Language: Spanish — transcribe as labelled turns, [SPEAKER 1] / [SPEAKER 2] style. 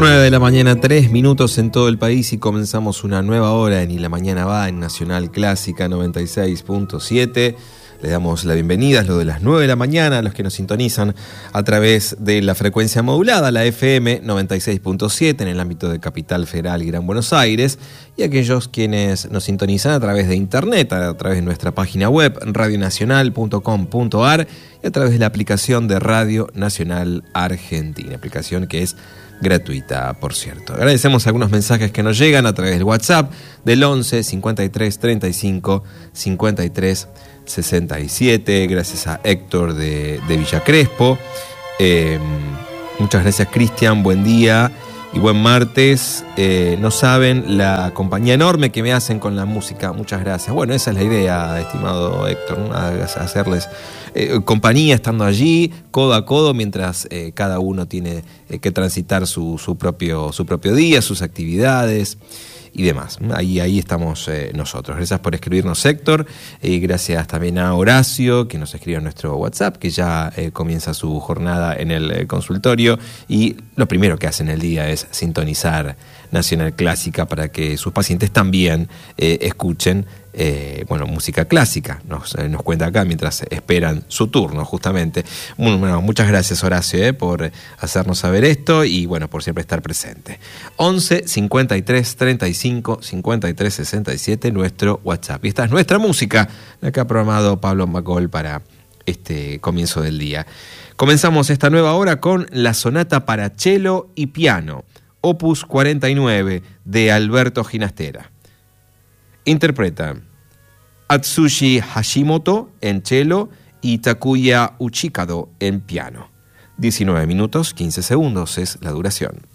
[SPEAKER 1] 9 de la mañana, 3 minutos en todo el país y comenzamos una nueva hora en Y la Mañana Va en Nacional Clásica 96.7. Les damos la bienvenida, es lo de las 9 de la mañana, a los que nos sintonizan a través de la frecuencia modulada, la FM 96.7 en el ámbito de Capital Federal y Gran Buenos Aires, y aquellos quienes nos sintonizan a través de internet, a través de nuestra página web radionacional.com.ar y a través de la aplicación de Radio Nacional Argentina, aplicación que es gratuita, por cierto. Agradecemos algunos mensajes que nos llegan a través del WhatsApp del 11 53 35 53 67, gracias a Héctor de Villa Crespo. Muchas gracias, Cristian, buen día y buen martes. No saben la compañía enorme que me hacen con la música, muchas gracias. Bueno, esa es la idea, estimado Héctor, ¿no? Hacerles compañía estando allí, codo a codo, mientras cada uno tiene que transitar su propio día, sus actividades y demás. Ahí estamos nosotros. Gracias por escribirnos, Héctor, y gracias también a Horacio, que nos escribe en nuestro WhatsApp, que ya comienza su jornada en el consultorio, y lo primero que hace en el día es sintonizar Nacional Clásica para que sus pacientes también escuchen música clásica. Nos cuenta acá mientras esperan su turno, justamente. Bueno, muchas gracias, Horacio, por hacernos saber esto y por siempre estar presente. 11 53 35 53 67, nuestro WhatsApp. Y esta es nuestra música, la que ha programado Pablo Macol para este comienzo del día. Comenzamos esta nueva hora con la sonata para cello y piano, opus 49, de Alberto Ginastera. Interpretan Atsushi Hashimoto en cello y Takuya Uchikado en piano. 19 minutos, 15 segundos es la duración.